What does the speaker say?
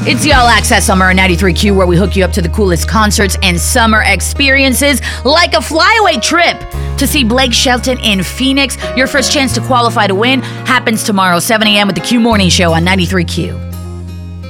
It's the All Access Summer on 93Q, where we hook you up to the coolest concerts and summer experiences, like a flyaway trip to see Blake Shelton in Phoenix. Your first chance to qualify to win happens tomorrow, 7 a.m. with the Q Morning Show on 93Q.